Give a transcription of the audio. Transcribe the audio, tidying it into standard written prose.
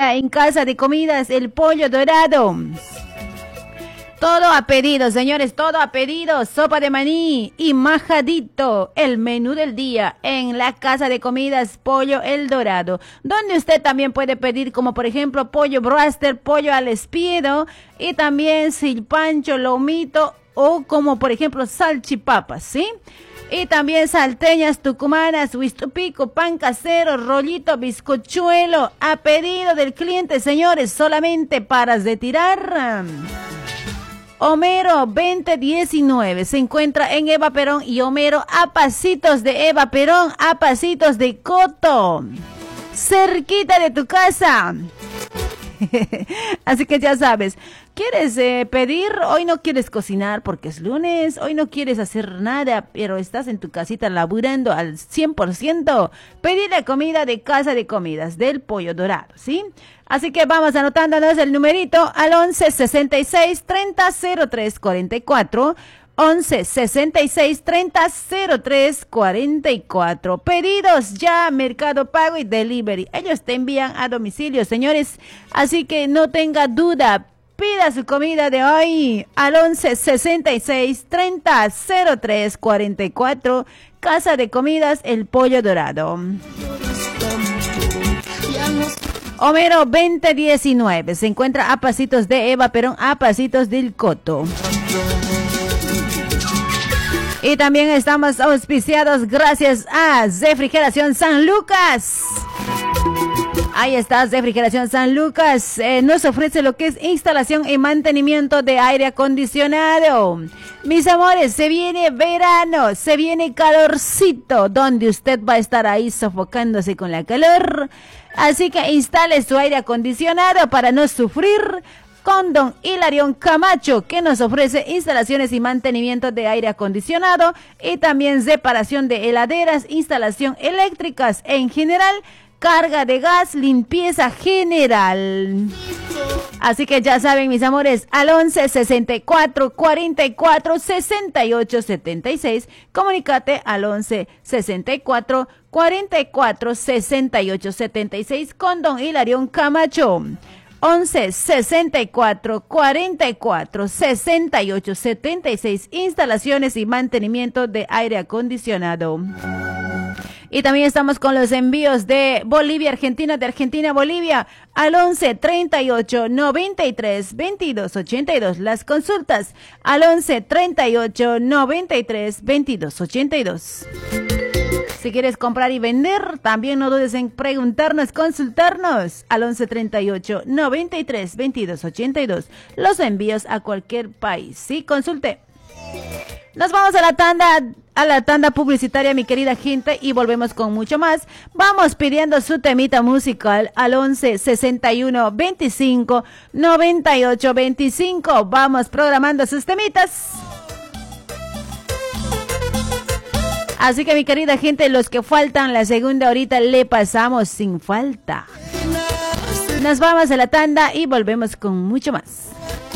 día en Casa de Comidas El Pollo Dorado. Todo a pedido, señores, todo a pedido. Sopa de maní y majadito, el menú del día en la Casa de Comidas Pollo El Dorado, donde usted también puede pedir como por ejemplo pollo broster, pollo al espiedo y también silpancho, lomito o como por ejemplo salchipapas, ¿sí? Y también salteñas tucumanas, huistupico, pan casero, rollito, bizcochuelo, a pedido del cliente, señores, solamente paras de tirar. Homero 2019 se encuentra en Eva Perón y Homero a pasitos de Eva Perón, a pasitos de Coto, cerquita de tu casa. Así que ya sabes, ¿quieres pedir? Hoy no quieres cocinar porque es lunes, hoy no quieres hacer nada, pero estás en tu casita laburando al 100%. Pedir la comida de Casa de Comidas del Pollo Dorado, ¿sí? Así que vamos anotándonos el numerito al 11 66 30 03 44. 11 66 30 03 44. Pedidos ya, Mercado Pago y Delivery. Ellos te envían a domicilio, señores. Así que no tenga duda. Pida su comida de hoy al 11 66 30 03 44. Casa de Comidas El Pollo Dorado. Homero 2019 se encuentra a pasitos de Eva Perón, a pasitos del Coto. Y también estamos auspiciados gracias a Refrigeración San Lucas. Ahí está, Refrigeración San Lucas. Nos ofrece lo que es instalación y mantenimiento de aire acondicionado. Mis amores, se viene verano, se viene calorcito, donde usted va a estar ahí sofocándose con la calor. Así que instale su aire acondicionado para no sufrir con don Hilarión Camacho, que nos ofrece instalaciones y mantenimiento de aire acondicionado y también reparación de heladeras, instalación eléctricas en general, carga de gas, limpieza general. Así que ya saben, mis amores, al 11 64 44 68 76, comunícate al 11 64 44 68 76 con don Hilarión Camacho. 11 64 44 68 76, instalaciones y mantenimiento de aire acondicionado. Y también estamos con los envíos de Bolivia, Argentina, de Argentina a Bolivia, al 11 38 93 22 82. Las consultas al 11 38 93 22 82. Si quieres comprar y vender, también no dudes en preguntarnos, consultarnos al 11 38 93 22 82. Los envíos a cualquier país. Sí, consulte. Nos vamos a la tanda publicitaria, mi querida gente, y volvemos con mucho más. Vamos pidiendo su temita musical al 11 61 25 98 25. Vamos programando sus temitas. Así que mi querida gente, los que faltan la segunda horita le pasamos sin falta. Nos vamos a la tanda y volvemos con mucho más.